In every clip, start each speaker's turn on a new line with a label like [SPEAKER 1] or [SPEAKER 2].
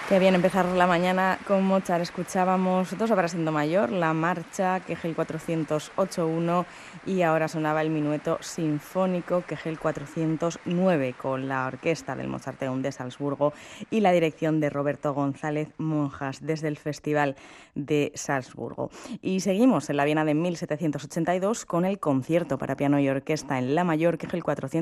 [SPEAKER 1] Qué bien empezar la mañana con Mozart. Escuchábamos 2 obras en do mayor, la marcha Kegel 408.1 y ahora sonaba el minueto sinfónico Kegel 409 con la orquesta del Mozarteum de Salzburgo y la dirección de Roberto González Monjas desde el Festival de Salzburgo. Y seguimos en la Viena de 1782 con el concierto para piano y orquesta en la mayor Kegel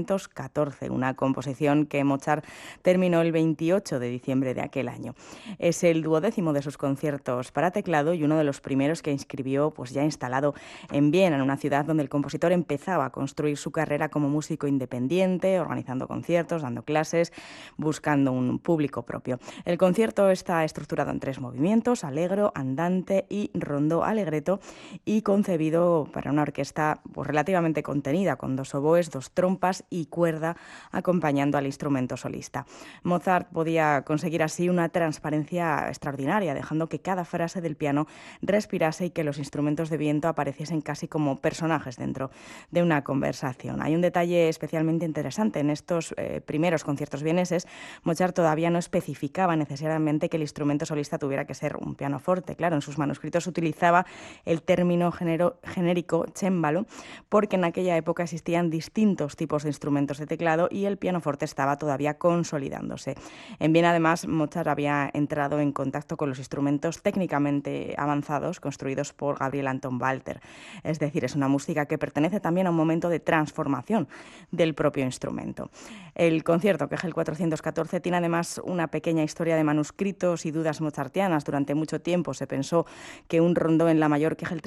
[SPEAKER 1] 414, una composición que Mozart terminó el 28 de diciembre de aquel año. Es el 12º de sus conciertos para teclado y uno de los primeros que inscribió pues ya instalado en Viena, en una ciudad donde el compositor empezaba a construir su carrera como músico independiente, organizando conciertos, dando clases, buscando un público propio. El concierto está estructurado en 3 movimientos: allegro, andante y rondó allegretto, y concebido para una orquesta pues relativamente contenida, con 2 oboes, 2 trompas y cuerda acompañando al instrumento solista. Mozart podía conseguir así una transparencia extraordinaria, dejando que cada frase del piano respirase y que los instrumentos de viento apareciesen casi como personajes dentro de una conversación. Hay un detalle especialmente interesante. En estos primeros conciertos vieneses, Mozart todavía no especificaba necesariamente que el instrumento solista tuviera que ser un pianoforte. Claro, en sus manuscritos utilizaba el término genérico cembalo, porque en aquella época existían distintos tipos de instrumentos de teclado y el pianoforte estaba todavía consolidándose. En Viena, además, Mozart había entrado en contacto con los instrumentos técnicamente avanzados construidos por Gabriel Anton Walter. Es decir, es una música que pertenece también a un momento de transformación del propio instrumento. El concierto Kegel 414 tiene además una pequeña historia de manuscritos y dudas mozartianas. Durante mucho tiempo se pensó que un rondó en la mayor Kegel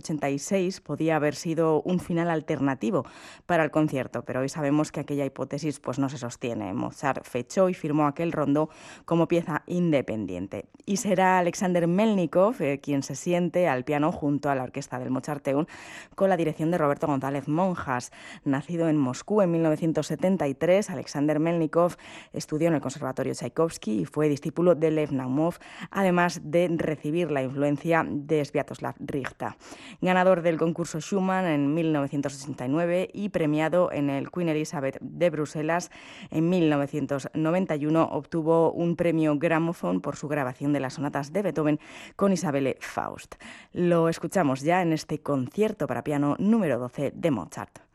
[SPEAKER 1] 386 podía haber sido un final alternativo para el concierto, pero hoy sabemos que aquella hipótesis pues no se sostiene. Mozart fechó y firmó aquel rondó como pieza independiente. Y será Alexander Melnikov quien se siente al piano junto a la orquesta del Mozarteum con la dirección de Roberto González Monjas. Nacido en Moscú en 1973, Alexander Melnikov estudió en el Conservatorio Tchaikovsky y fue discípulo de Lev Naumov, además de recibir la influencia de Sviatoslav Richta. Ganador del concurso Schumann en 1989 y premiado en el Queen Elizabeth de Bruselas en 1991, obtuvo un premio Gramophone por su grabación de las sonatas de Beethoven con Isabelle Faust. Lo escuchamos ya en este concierto para piano número 12 de Mozart.